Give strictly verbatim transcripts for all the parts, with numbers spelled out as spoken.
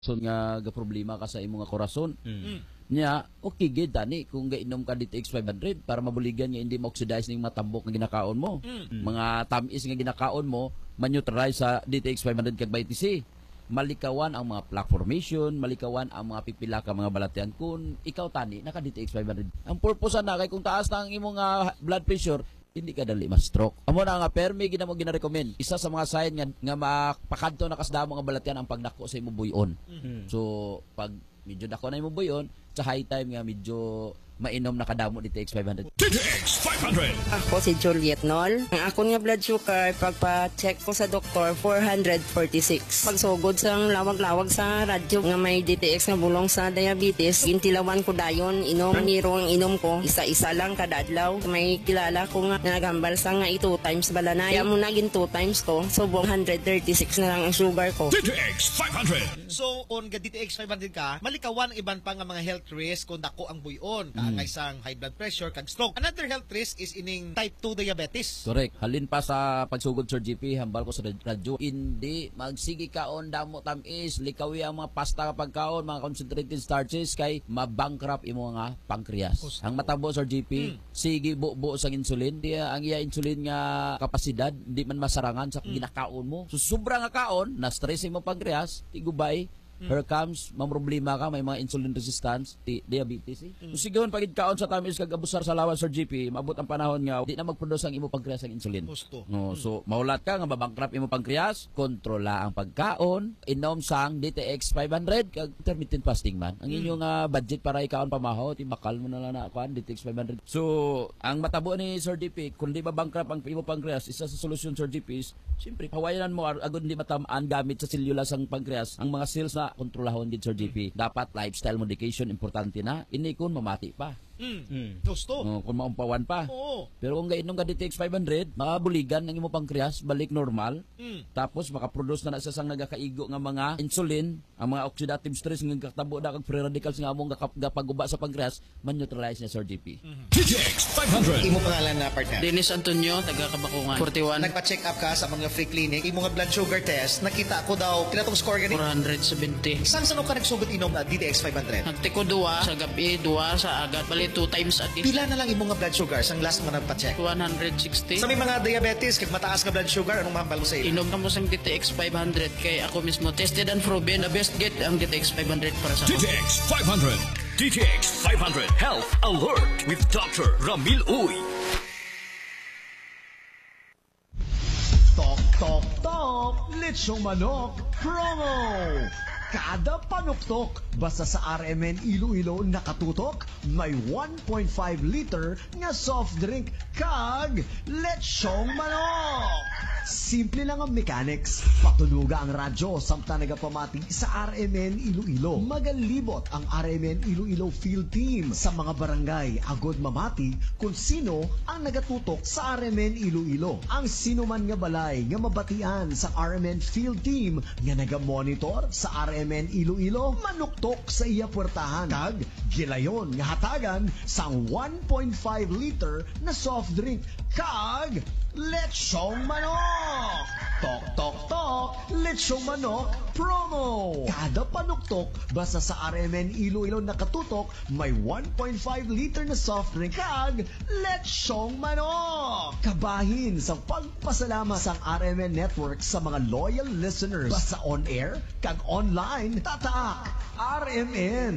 So nga ga problema ka sa imong korason. Mm. Nya okay gid tani kung gainom ka D T X five hundred para mabuligan nga hindi ma-oxidize ning matambok nga ginakaon mo. Mm. Mga tamis nga ginakaon mo ma-neutralize sa D T X five hundred kag twenty C. Malikawan ang mga plaque formation, malikawan ang mga pipila ka mga balatian kung ikaw tani naka D T X five hundred. Ang purpose na kay kung taas na ang imong uh, blood pressure, hindi ka dali ma-stroke. Amo na nga permi ginamo gina-recommend. Isa sa mga sign nga nga mapakadto na kasdamo nga balatian ang pagdako sa imong buyon. Mm-hmm. So pag medyo dako na imong buyon, sa high time nga medyo mainom na kadamo D T X five hundred. D T X five hundred. Ako si Juliet Nol. Ang ako nga blood sugar, pagpa-check ko sa doktor, four forty-six. Pagsugod sa lawag-lawag sa radyo nga may D T X nga bulong sa diabetes, gintilawan ko dayon, inom, niro ang inom ko, isa-isa lang kada adlaw. May kilala ko nga nagambal sa nga two times balanay. Kaya mo naging two times ko, so one thirty-six na lang ang sugar ko. D T X five hundred. So, kung ga D T X five hundred ka, malikawan iban pa nga mga health risk kung dako ang buyon. Kaangay sang high blood pressure kag stroke. Another health risk is ining type two diabetes. Correct. Halin pa sa pagsugod Sir G P, hambal ko sa radyo. Hindi magsigi kaon damo tamis, likawi ang mga pasta kapag kaon, mga concentrated starches kay mabankrupt imo nga pancreas. Gusto. Ang matabo Sir G P, Mm. sige buo-buo sang insulin, di ang iya insulin nga kapasidad di man masarangan sa Mm. ginakaon mo. So sobra nga kaon, na stress imo pancreas, tigubay. Here comes, mamroblema ka, may mga insulin resistance, di, diabetes. Eh. Mm. So sigawan pagid kaon sa tamis kag abusar sa lawan Sir G P, maabot ang panahon nga di na magproduce ang imo pancreas ang insulin. Gusto. No, so maulat ka nga mabankrupt imo pancreas, kontrola ang pagkaon, inom sang D T X five hundred kag intermittent fasting man. Ang inyong uh, budget para ikaon pamahaw, ti bakal mo na lang na kuan D T X five hundred. So, ang matabo ni Sir G P, kung di mabankrupt ang imo pancreas, isa sa solusyon Sir G P is siyempre pawayanan mo agud di matamaan gamit sa selula sang pancreas ang mga cells na kontrolahon din Sir G P. Dapat lifestyle modification importante na. Ini kun mamati pa. Mm. Mm. Gusto. No, kung maumpawan pa. Oo. Pero kung gainom ka D T X five hundred, makabuligan ng imo pancreas balik normal. Mm. Tapos makaproduce na na sa sang nagakaigo nga mga insulin, ang mga oxidative stress nga katabo da kag free radicals nga among gapaguba sa pancreas, man-neutralize niya Sir G P. Mm-hmm. D T X five hundred. Imo pangalan na partner. Dennis Antonio, taga Kabakungan. forty-one. Nagpa-check up ka sa mga free clinic, imo nga blood sugar test, nakita ko daw kinatong score gani. four seventy. Saan saan ka nagsugod inom na D T X five hundred? Nagtiko duwa sa gabi, duwa sa agat, bali two times a day. Pila na lang imo nga blood sugar sang last mo nagpa-check? one sixty. Sa may mga diabetes, kag mataas nga blood sugar, anong mahambal mo sa iyo? Inom na mo sang D T X five hundred kay ako mismo tested and proven the best get ang D T X five hundred para sa D T X five hundred. D T X five hundred Health Alert with Doctor Ramil Uy. Tok, tok, tok! Lechong manok promo! Kada panuktok, basta sa R M N Iloilo nakatutok, may one point five liter nga soft drink kag lechong manok! Simple lang ang mechanics. Patunuga ang radyo samtang nagapamati sa R M N Iloilo. Magalibot ang R M N Iloilo Field Team sa mga barangay agod mamati kung sino ang nagatutok sa R M N Iloilo. Ang sino man nga balay nga mabatian sa R M N Field Team nga nagamonitor sa R M N Iloilo, manuktok sa iya puwertahan kag gilayon nga hatagan sang one point five liter na soft drink kag lechong manok! Tok, tok, tok! Lechong manok promo! Kada panuktok, basta sa R M N Iloilo nakatutok, may one point five liter na soft drink kag lechong manok! Kabahin sa pagpasalamat sa R M N Network sa mga loyal listeners. Basta on air, kag online, tatak! R M N!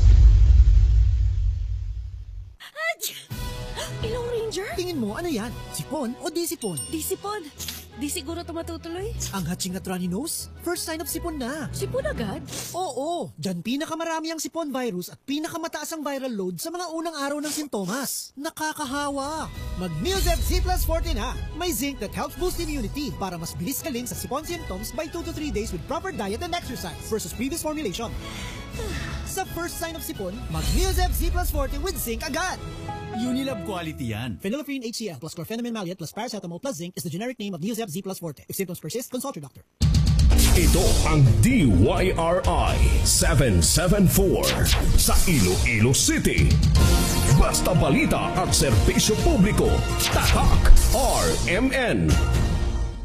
Ilong Ranger? Tingin mo, ano yan? Sipon o di sipon? Di sipon. Di siguro ito matutuloy. Ang hatching at runny nose? First sign of sipon na. Sipon agad? Oo, dyan pinakamarami ang sipon virus at pinakamataas ang viral load sa mga unang araw ng sintomas. Nakakahawa! Mag-Neosep Z plus forty na! May zinc that helps boost immunity para mas bilis ka sa sipon symptoms by two to three days with proper diet and exercise versus previous formulation. Sa first sign of sipon, mag-Neosep Z plus forty with zinc agad! Unilab quality yan. Phenylephrine H C L plus chlorpheniramine maleate plus paracetamol plus zinc is the generic name of Neosep Z plus forte. If symptoms persist, consult your doctor. Ito ang D Y R I seven seven four sa Iloilo City. Basta balita at serbisyo publiko. Tatak R M N.